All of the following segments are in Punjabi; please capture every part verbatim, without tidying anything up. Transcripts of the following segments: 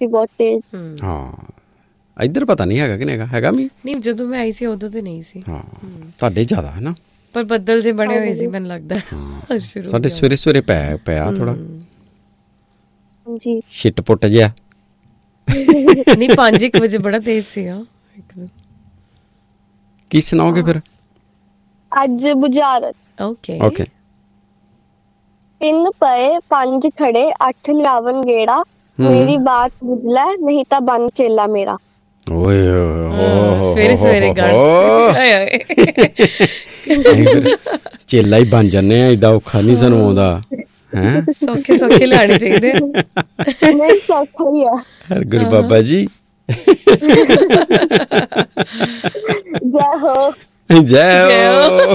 ਸੀ ਬਹੁਤ ਤੇਜ਼। ਹਾਂ ਇੱਧਰ ਪਤਾ ਨਹੀਂ ਹੈਗਾ ਕਿ ਨਹੀਂ ਹੈਗਾ ਹੈਗਾ ਮੀਂਹ ਨਹੀਂ ਜਦੋਂ ਮੈਂ ਆਈ ਸੀ ਉਦੋਂ ਤੇ ਨਹੀਂ ਸੀ। ਹਾਂ ਤੁਹਾਡੇ ਜ਼ਿਆਦਾ ਹੈ ਨਾ ਪਰ ਬੱਦਲ ਜੇ ਬਣੇ ਹੋਏ ਸੀ ਮੈਨੂੰ ਲੱਗਦਾ ਸਾਡੇ ਸਵੇਰੇ ਸਵੇਰੇ ਪੈ ਪਿਆ ਥੋੜਾ ਜੀ ਛਿੱਟ ਪੁੱਟ ਜਿਹਾ। ਨਹੀਂ ਪੰਜ ਇੱਕ ਵਜੇ ਬੜਾ ਤੇਜ਼ ਸੀਗਾ। ਕੀ ਸੁਣਾਓਗੇ ਫਿਰ ਅੱਜ ਬੁਝਾਰਤ। ਓਕੇ ਓਕੇ ਤਿੰਨ ਪਏ ਪੰਜ ਖੜੇ ਅੱਠ ਲਿਆਵਨ ਗੇੜਾ ਮੇਰੀ ਬਾਤ ਬੁਝਲਾ ਨਹੀਂ ਤਾਂ ਬਣ ਚੇਲਾ ਮੇਰਾ। ਓਏ ਸਵੇਰੇ ਸਵੇਰੇ ਗੱਲ ਚੇਲਾ ਹੀ ਬਣ ਜਾਂਦੇ ਆ ਏਡਾ ਔਖਾ ਨਹੀਂ ਸਾਨੂੰ ਆਉਂਦਾ ਹੈ। ਸੌਖੇ ਸੌਖੇ ਲਾਣੇ ਚਾਹੀਦੇ ਨਹੀਂ ਸੌਖਾ ਹੀ ਆ। ਹਰਗੁਰੂ ਬਾਬਾ ਜੀ ਜੈ ਹੋ ਜੈ ਹੋ।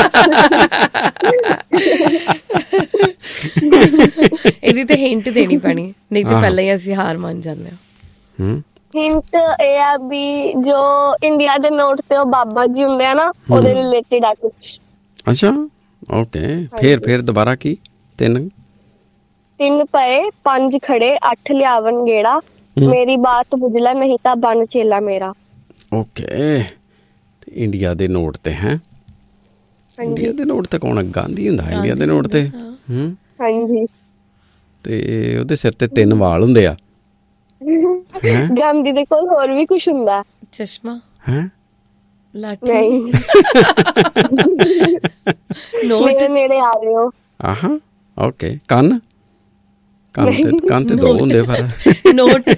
ਇਹਦੀ ਤੇ ਹਿੰਟ ਦੇਣੀ ਪੈਣੀ ਨਹੀਂ ਤੇ ਪਹਿਲਾਂ ਹੀ ਅਸੀਂ ਹਾਰ ਮੰਨ ਜਾਂਦੇ ਹਾਂ। ਹਿੰਟ ਇਹ ਆ ਵੀ ਜੋ ਇੰਡੀਆ ਦੇ ਨੋਟ ਤੇ ਉਹ ਬਾਬਾ ਜੀ ਹੁੰਦੇ ਆ ਨਾ ਉਹਦੇ ਰਿਲੇਟਿਡ ਆ ਕੁਛ। ਅੱਛਾ ਓਕੇ ਫੇਰ ਫੇਰ ਦੁਬਾਰਾ ਕੀ ਤਿੰਨ ਤਿੰਨ ਪਏ ਪੰਜ ਖੜੇ ਅੱਠ ਲਿਆਵਨ ਗੇੜਾ ਮੇਰੀ ਬਾਤ ਬੁਝਲਾ ਨਹੀਂ ਤਾਂ ਬਣ ਚੇਲਾ ਮੇਰਾ। ਓਕੇ ਇੰਡੀਆ ਦੇ ਨੋਟ ਤੇ ਹੈ। ਇੰਡੀਆ ਦੇ ਨੋਟ ਤੇ ਕੌਣ ਗਾਂਧੀ ਹੁੰਦਾ ਇੰਡੀਆ ਦੇ ਨੋਟ ਤੇ। ਹੂੰ ਹਾਂਜੀ ਤੇ ਉਹਦੇ ਸਿਰ ਤੇ ਤਿੰਨ ਵਾਲ ਹੁੰਦੇ ਆ। ਗਾਂਧੀ ਦੇ ਕੋਲ ਹੋਰ ਵੀ ਕੁਛ ਹੁੰਦਾ। ਚਸ਼ਮਾ ਹੈ ਲਾਠੀ ਨਹੀਂ ਨੋਟ ਨੇੜੇ ਆ ਰਹੇ ਹੋ। ਆਹਾਂ ਓਕੇ ਕੰਨ ਕੰਨ ਤੇ ਕੰਨ ਤੇ ਦੋ ਹੁੰਦੇ ਪਰ ਨੋਟ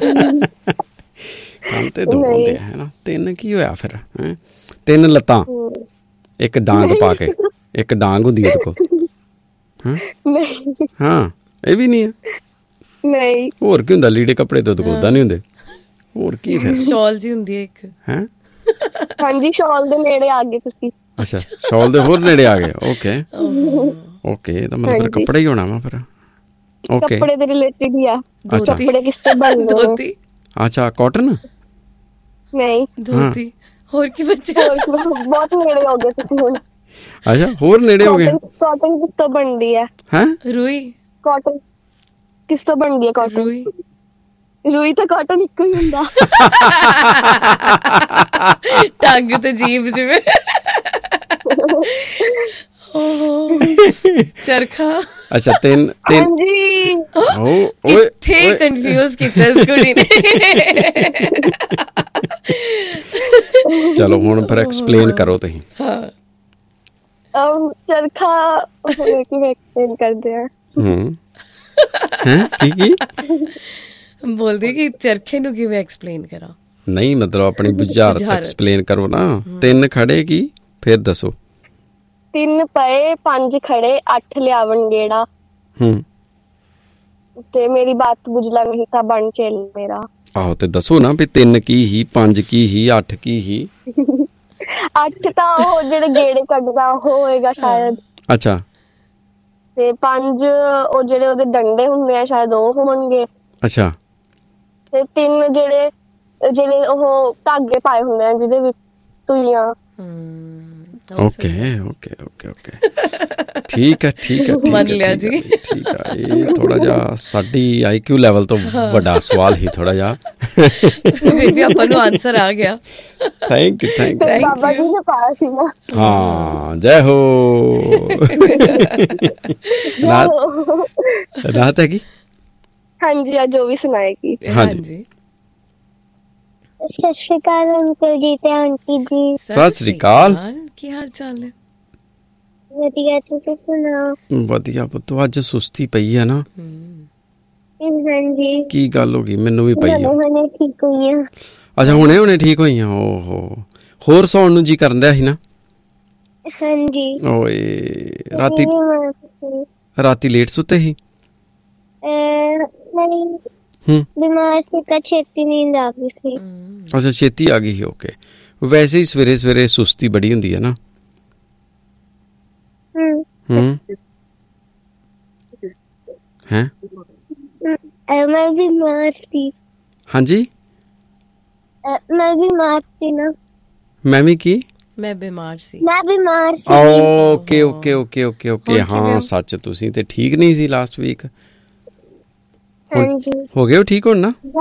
ਕੰਨ ਤੇ ਦੋ ਹੁੰਦੇ ਹੈ ਨਾ। ਤਿੰਨ ਕੀ ਹੋਇਆ ਫਿਰ ਹੈ ਤਿੰਨ ਲੱਤਾਂ ਇੱਕ ਡਾਂਗ ਪਾ ਕੇ ਇੱਕ ਡਾਂਗ ਹੁੰਦੀ ਉਹਦੇ ਕੋਲ। ਹਾਂ ਹਾਂ ਇਹ ਵੀ ਨਹੀਂ ਹੈ। ਨਹੀਂ ਹੋਰ ਕੀ ਹੁੰਦਾ ਲੀੜੇ ਕੱਪੜੇ ਤੋਂ ਉਹਦਾ ਨਹੀਂ ਹੁੰਦੇ ਹੋਰ ਕੀ ਫਿਰ ਸ਼ਾਲ ਜੀ ਹੁੰਦੀ ਹੈ ਇੱਕ ਹੈ। ਹਾਂਜੀ ਸ਼ਾਲ ਦੇ ਨੇੜੇ ਆ ਗਏ ਤੁਸੀਂ। ਅੱਛਾ ਸ਼ਾਲ ਦੇ ਹੋਰ ਨੇੜੇ ਆ ਗਏ। ਓਕੇ ਓਕੇ ਇਹਦਾ ਮਤਲਬ ਫਿਰ ਕੱਪੜਾ ਹੀ ਹੋਣਾ ਵਾ ਫਿਰ। ਓਕੇ ਕੱਪੜੇ ਦੇ ਰਿਲੇਟਿਡ ਹੀ ਆ। ਅੱਛਾ ਕੱਪੜੇ ਕਿਸ ਤੋਂ ਬਣਦੇ ਧੋਤੀ ਅੱਛਾ ਕਾਟਨ ਨਹੀਂ ਧੋਤੀ ਹੋਰ ਕੀ ਬੱਚਾ ਬਹੁਤ ਨੇੜੇ ਹੋ ਗਏ ਤੁਸੀਂ ਹੁਣ। ਅੱਛਾ ਹੋਰ ਨੇੜੇ ਹੋ ਗਏ। ਕਾਟਨ ਕਿਸ ਤੋਂ ਬਣਦੀ ਹੈ। ਹੈ ਰੂਈ ਕਾਟਨ ਕਿਸ ਤੋਂ ਬਣਦੀ ਹੈ ਕਾਟਨ। ਰੂਈ ਰੂਈ ਤਾਂ ਕਾਟਨ ਇੱਕੋ ਹੀ ਹੁੰਦਾ। ਟੰਗ ਤੇ ਜੀਭ ਜਿਵੇਂ ਚਰਖਾ। ਅੱਛਾ ਤਿੰਨ ਤਿੰਨ ਹਾਂਜੀ ਓਏ ਕਿੱਥੇ ਕਨਫਿਊਜ਼ ਕੀਤਾ ਇਸ ਕੁੜੀ ਨੇ। ਚਲੋ ਹੁਣ ਫਿਰ ਐਕਸਪਲੇਨ ਕਰੋ ਤੁਸੀਂ। ਹਾਂ ਚਰਖਾ ਕਿਵੇਂ ਐਕਸਪਲੇਨ ਕਰਦੇ ਆ। ਹੂੰ ਹੈ ਕੀ ਕੀ ਬੋਲਦੀ ਕਿ ਚਰਖੇ ਨੂੰ ਕਿਵੇਂ ਐਕਸਪਲੇਨ ਕਰਾਂ। ਨਹੀਂ ਮਤਲਬ ਆਪਣੀ ਬੁਝਾਰਤ ਐਕਸਪਲੇਨ ਕਰੋ ਨਾ। ਤਿੰਨ ਖੜੇ ਕੀ ਫਿਰ ਦੱਸੋ। ਤਿੰਨ ਪਏ ਪੰਜ ਖੜੇ ਅੱਠ ਲਿਆਵਣ ਗੇੜਾ ਹੂੰ ਤੇ ਮੇਰੀ ਬਾਤ ਬੁਝਲਾ ਨਹੀਂ ਤਾਂ ਬਣ ਚੇਲ ਮੇਰਾ। ਆਹੋ ਤੇ ਦੱਸੋ ਨਾ ਵੀ ਤਿੰਨ ਕੀ ਹੀ ਪੰਜ ਕੀ ਹੀ ਅੱਠ ਕੀ ਹੀ। ਅੱਠ ਤਾਂ ਉਹ ਜਿਹੜੇ ਗੇੜੇ ਕੱਢਦਾ ਉਹ ਹੋਏਗਾ ਸ਼ਾਇਦ। ਅੱਛਾ ਤੇ ਪੰਜ ਉਹ ਜਿਹੜੇ ਉਹਦੇ ਡੰਡੇ ਹੁੰਦੇ ਆ ਸ਼ਾਇਦ ਉਹ ਹੋਣਗੇ। ਅੱਛਾ ਤੇ ਤਿੰਨ ਜਿਹੜੇ ਜਿਹੜੇ ਉਹ ਧਾਗੇ ਪਾਏ ਹੁੰਦੇ ਆ ਜਿਹਦੇ ਵਿੱਚ ਸੂਈਆਂ। ਓਕੇ ਓਕੇ ਓਕੇ ਓਕੇ ਠੀਕ ਹੈ ਠੀਕ ਹੈ ਮੰਨ ਲਿਆ ਜੀ। ਠੀਕ ਹੈ ਇਹ ਥੋੜਾ ਜਿਹਾ ਸਾਡੀ ਆਈ ਕਿਊ ਲੈਵਲ ਤੋਂ ਵੱਡਾ ਸਵਾਲ ਹੀ ਥੋੜਾ ਜਿਹਾ ਫਿਰ ਵੀ ਆਪਾਂ ਨੂੰ ਆਨਸਰ ਆ ਗਿਆ। Thank you thank you Baba ji ਨੇ ਪਾਇਆ ਸੀ ਨਾ। ਹਾਂ ਜੈ ਹੋ। ਰਾਤ ਹੈਗੀ ਹਾਂਜੀ ਅੱਜ ਉਹ ਵੀ ਸੁਣਾਏਗੀ। ਹਾਂਜੀ ਸਤਿ ਸ਼੍ਰੀ ਅਕਾਲ ਅੰਕਲ ਜੀ ਤੇ ਆਂਟੀ ਜੀ। ਸਤਿ ਸ਼੍ਰੀ ਅਕਾਲ ਕੀ ਹਾਲ ਚਾਲ ਹੈ। ਵਧੀਆ ਤੁਸੀਂ ਸੁਣਾਓ। ਵਧੀਆ ਪੁੱਤ ਅੱਜ ਸੁਸਤੀ ਪਈ ਹੈ ਨਾ। ਹਾਂਜੀ ਕੀ ਗੱਲ ਹੋ ਗਈ ਮੈਨੂੰ ਵੀ ਪਈ ਆ। ਹੁਣੇ ਠੀਕ ਹੋਈ ਆ। ਅੱਛਾ ਹੁਣੇ ਹੁਣੇ ਠੀਕ ਹੋਈਆਂ। ਓਹੋ ਹੋਰ ਸੌਣ ਨੂੰ ਜੀ ਕਰਨ ਡਿਆ ਸੀ ਨਾ। ਹਾਂਜੀ ਓਏ ਰਾਤੀ ਰਾਤੀ ਲੇਟ ਸੁੱਤੇ ਸੀ। ਨਹੀਂ ਹੂੰ ਬਿਮਾਰ ਸੀ ਤਾਂ ਛੇਤੀ ਨੀਂਦ ਆ ਗਈ ਸੀ। ਅੱਛਾ ਛੇਤੀ ਆ ਗਈ ਸੀ। ਓਕੇ ਵੈਸੇ ਹੀ ਸਵੇਰੇ ਸਵੇਰੇ ਸੁਸਤੀ ਬੜੀ ਹੁੰਦੀ ਹੈ ਨਾ। ਹੂੰ ਹੂੰ ਹੈ ਮੈਂ ਬਿਮਾਰ ਸੀ। ਹਾਂਜੀ ਮੈਂ ਬਿਮਾਰ ਸੀ ਨਾ। ਮੈਂ ਵੀ ਕੀ ਮੈਂ ਬਿਮਾਰ ਸੀ। ਮੈਂ ਬਿਮਾਰ ਸੀ। Okay okay okay okay okay ਹਾਂ ਸੱਚ ਤੁਸੀਂ ਤੇ ਠੀਕ ਨਹੀਂ ਸੀ ਲਾਸਟ ਵੀਕ। ਹਾਂਜੀ ਹੋ ਗਏ ਹੋ ਠੀਕ ਹੁਣ ਨਾ।